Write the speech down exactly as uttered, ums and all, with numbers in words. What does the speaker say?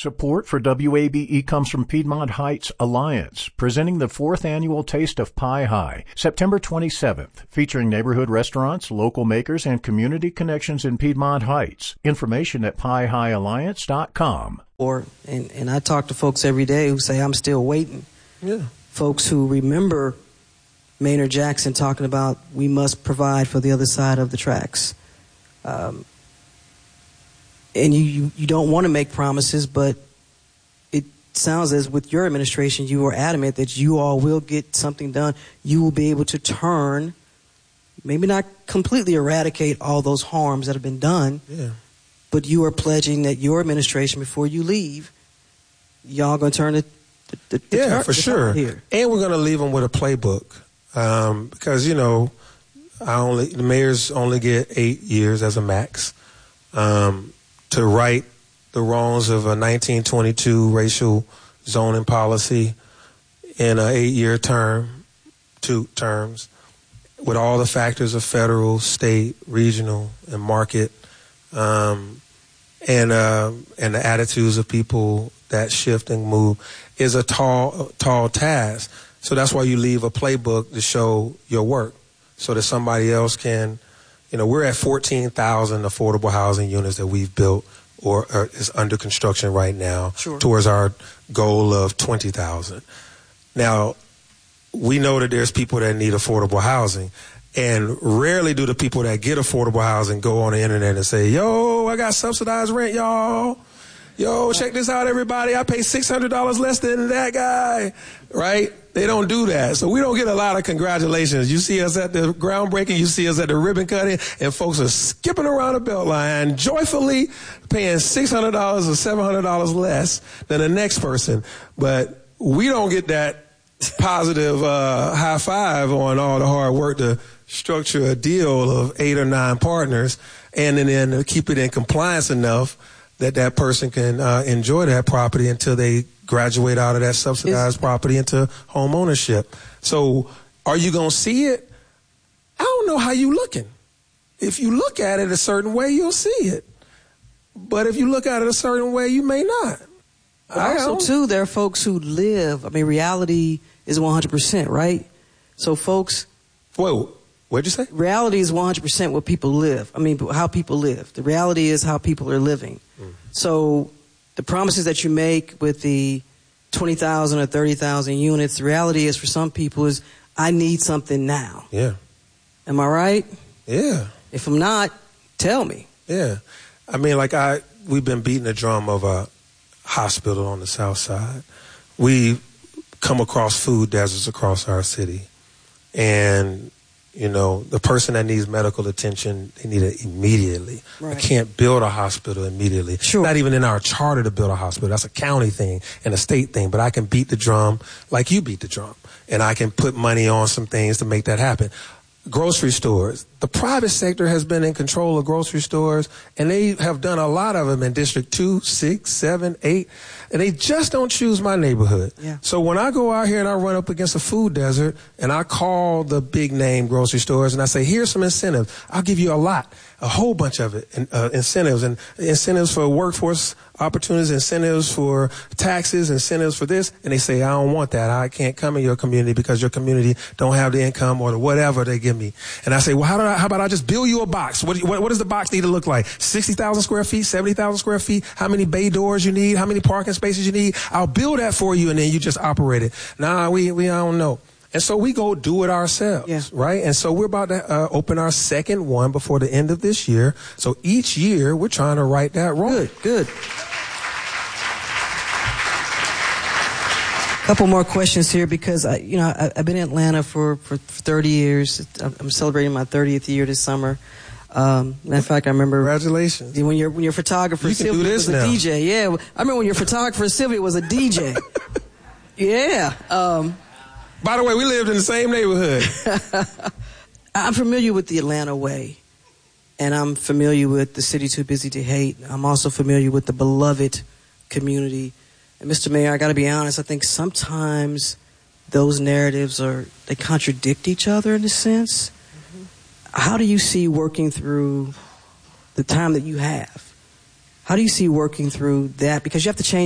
Support for W A B E comes from Piedmont Heights Alliance, presenting the fourth annual Taste of Pie High, September twenty-seventh, featuring neighborhood restaurants, local makers, and community connections in Piedmont Heights. Information at pie high alliance dot com. Or and, and I talk to folks every day who say, I'm still waiting. Yeah. Folks who remember Maynard Jackson talking about we must provide for the other side of the tracks. Um, and you, you, you don't want to make promises, but it sounds as with your administration, you are adamant that you all will get something done. You will be able to turn, maybe not completely eradicate all those harms that have been done, yeah. but you are pledging that your administration, before you leave, y'all going to turn it the, the, yeah, the, for the sure. Here. And we're going to leave them with a playbook. Um, because, you know, I only the mayors only get eight years as a max um, to right the wrongs of a nineteen twenty-two racial zoning policy in an eight-year term, two terms, with all the factors of federal, state, regional, and market, um, and uh, and the attitudes of people that shift and move is a tall, tall task. So that's why you leave a playbook to show your work, so that somebody else can, you know, we're at fourteen thousand affordable housing units that we've built or, or is under construction right now, sure. towards our goal of twenty thousand. Now, we know that there's people that need affordable housing, and rarely do the people that get affordable housing go on the internet and say, yo, I got subsidized rent, y'all. Yo, check this out, everybody. I pay six hundred dollars less than that guy, right? They don't do that. So we don't get a lot of congratulations. You see us at the groundbreaking, you see us at the ribbon cutting, and folks are skipping around the Beltline, joyfully paying six hundred dollars or seven hundred dollars less than the next person. But we don't get that positive uh, high five on all the hard work to structure a deal of eight or nine partners and then, then keep it in compliance enough that that person can uh, enjoy that property until they graduate out of that subsidized property into home ownership. So are you going to see it? I don't know how you looking. If you look at it a certain way, you'll see it. But if you look at it a certain way, you may not. But also, too, there are folks who live. I mean, reality is one hundred percent, right? So folks... Whoa. What'd you say? Reality is one hundred percent what people live. I mean, how people live. The reality is how people are living. Mm. So the promises that you make with the twenty thousand or thirty thousand units, the reality is for some people is, I need something now. Yeah. Am I right? Yeah. If I'm not, tell me. Yeah. I mean, like I, we've been beating the drum of a hospital on the south side. We come across food deserts across our city. And you know, the person that needs medical attention, they need it immediately. Right. I can't build a hospital immediately. Sure. Not even in our charter to build a hospital. That's a county thing and a state thing. But I can beat the drum like you beat the drum. And I can put money on some things to make that happen. Grocery stores. The private sector has been in control of grocery stores, and they have done a lot of them in District two, six, seven, eight, and they just don't choose my neighborhood. Yeah. So when I go out here and I run up against a food desert and I call the big name grocery stores and I say, here's some incentives. I'll give you a lot, a whole bunch of it, and, uh, incentives, and incentives for workforce opportunities, incentives for taxes, incentives for this, and they say, I don't want that. I can't come in your community because your community don't have the income or the whatever they give me. And I say, well, how, do I, how about I just build you a box? What, what, what does the box need to look like? sixty thousand square feet, seventy thousand square feet? How many bay doors you need? How many parking spaces you need? I'll build that for you, and then you just operate it. Nah, we, we I don't know. And so we go do it ourselves, yeah. right? And so we're about to uh, open our second one before the end of this year. So each year we're trying to right that wrong. Good, good. Couple more questions here because I, you know, I, I've been in Atlanta for, for thirty years. I'm celebrating my thirtieth year this summer. Um, matter of fact, I remember. Congratulations. When your when your photographer you can Sylvia do this was a now. D J. Yeah, I remember when your photographer Sylvia was a D J. Yeah. Um, By the way, we lived in the same neighborhood. I'm familiar with the Atlanta way, and I'm familiar with the City Too Busy to Hate. I'm also familiar with the beloved community. And Mister Mayor, I got to be honest, I think sometimes those narratives are, they contradict each other in a sense. Mm-hmm. How do you see working through the time that you have? How do you see working through that? Because you have to change